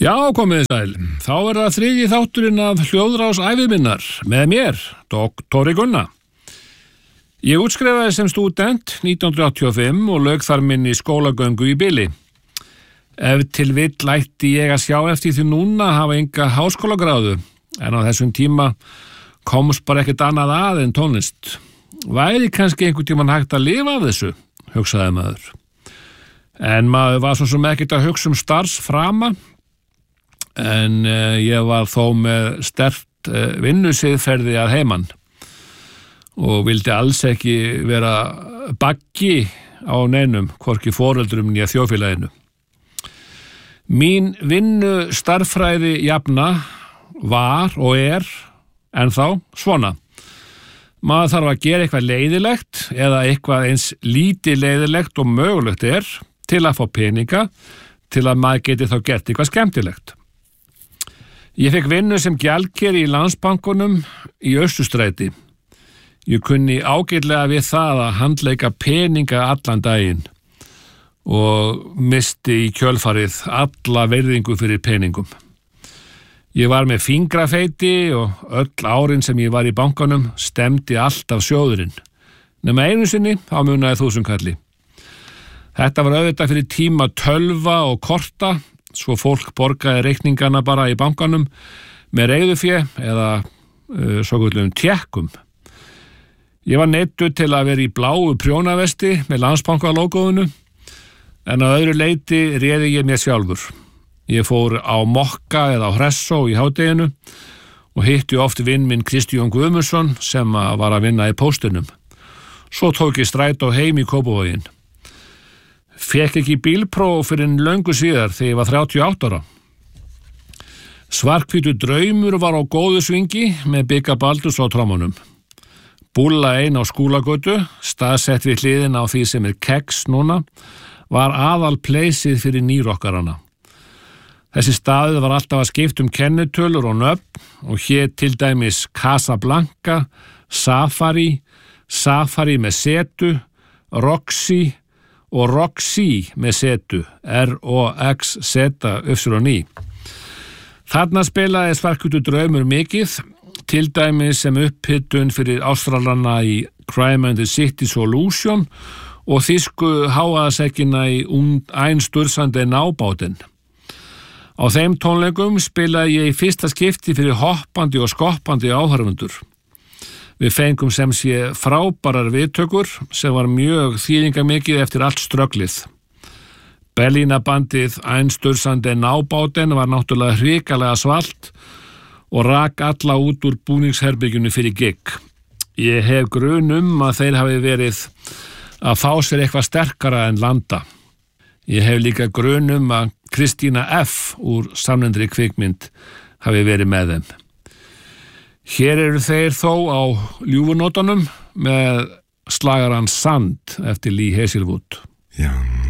Já, komið sæl. Þá það þriðji þátturinn af hljóðrás æviminnar með mér, Doktori Gunna. Ég útskrifaði sem stúdent 1985 og lauk þar minni skólagöngu í bili. Ef til vill ætti ég að sjá eftir því núna að hafa enga háskólagráðu, en á þessum tíma komst bara ekkert annað að en tónlist. Væri kannski einhvern tímann hægt að lifa af þessu, hugsaði maður. En maður var svo sem ekkert að hugsa starfsframa, en ég var þó með sterkt vinnusiðferði að heiman og vildi alls ekki vera baggi á neinum, hvorki foreldrum né þjóðfélaginu. Mín vinnu starffræði jafna var og ennþá svona. Maður þarf að gera eitthvað leiðilegt eða eitthvað eins lítið leiðilegt og mögulegt til að fá peninga til að maður geti þá gert eitthvað skemmtilegt. Ég fekk vinnu sem gjaldkeri í Landsbankunum í Austurstræti. Ég kunni ágætlega við það að handleika peninga allan daginn og misti í kjölfarið alla virðingu fyrir peningum. Ég var með fingrafeiti og öll árin sem ég var í bankanum stemdi allt af sjóðurinn. Nema einu sinni þá munaði 1000 kalli. Þetta var auðvitað fyrir tíma tölva og korta, svo fólk borgaði reikningana bara í bankanum með reiðufé eða svokölluðum tékkum. Ég var neyddur til að vera í bláu prjónavesti með Landsbankalógóinu, en að öðru leyti réði ég mér sjálfur. Ég fór á Mokka eða á Hressó í hádeginu og hitti oft vinn minn Kristján Guðmundsson sem var að vinna í póstinum. Svo tók ég strætó heim í Kópavoginn. Fekk ekki bílpróf fyrir löngu síðar þegar ég var 38 ára. Svarthvítur draumur var á góðu svingi með Bigga Baldurs á trommunum. Búlla ein á Skúlagötu, staðsett við hliðina á því sem Keks núna, var aðal pleysið fyrir nýrokkarana. Þessi staðið var alltaf að skipta kennitölur og nöfn og hét til dæmis Casablanca, Safari, Safari með setu, Roxy og Roxy með setu, R-O-X-Z-Y. Þarna spilaði Svarthvítur draumur mikið, til dæmis sem upphitun fyrir Ástralana í Crime and the City Solution og þýsku háaðasekkina í Einstürzende Nábáten. Á þeim tónleikum spilaði ég í fyrsta skipti fyrir hoppandi og skoppandi áhorfendur. Við fengum sem sé frábærar viðtökur sem var mjög þýðingamikið eftir allt strögglið. Berlínabandið Einstürzende Nábáten var náttúrulega hrikalega svalt og rak alla út úr búningsherberginu fyrir gig. Ég hef grun að þeir hafi verið að fá sér eitthvað sterkara en Landa. Ég hef líka grun að Kristína F. úr samnefndri kvikmynd hafi verið með þeim. Hér eru þeir þó á ljúfunótunum með slagaran Sand eftir Lee Hazelwood. Young